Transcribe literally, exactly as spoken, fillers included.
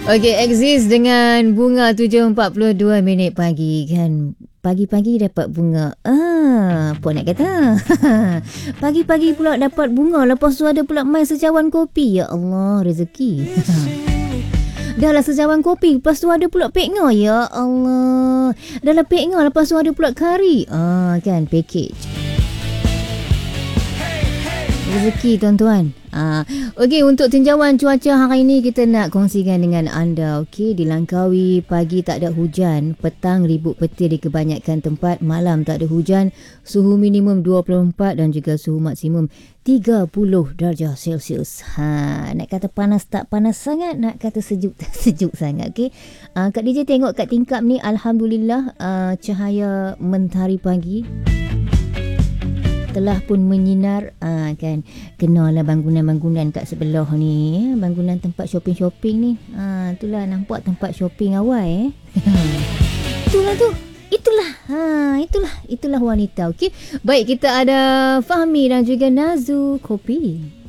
Okey, Exist dengan bunga tujuh empat puluh dua minit pagi kan. Pagi-pagi dapat bunga. Ah, apa nak kata? Pagi-pagi pula dapat bunga, lepas tu ada pula mai secawan kopi. Ya Allah, rezeki. Dah lah secawan kopi, lepas tu ada pula pek ngah. Ya Allah. Dah lah pek ngah, lepas tu ada pula kari. Ah, kan, package. Rezeki tuan-tuan. Ah, okey, untuk tinjauan cuaca hari ini kita nak kongsikan dengan anda. Okey, di Langkawi pagi tak ada hujan, petang ribut petir di kebanyakan tempat, malam tak ada hujan, suhu minimum dua puluh empat dan juga suhu maksimum tiga puluh darjah Celsius. Ha, nak kata panas tak panas sangat, nak kata sejuk tak sejuk sangat. Okey. Ah, Kak D J tengok kat tingkap ni, alhamdulillah ah, cahaya mentari pagi telah pun menyinar. ah, kan, kenalah bangunan-bangunan kat sebelah ni, eh? Bangunan tempat shopping-shopping ni. ah, itulah nampak tempat shopping awal eh. Itulah tu. Itulah. Ha, itulah itulah wanita. Okey. Baik, kita ada Fahmi dan juga Nazu Kopi.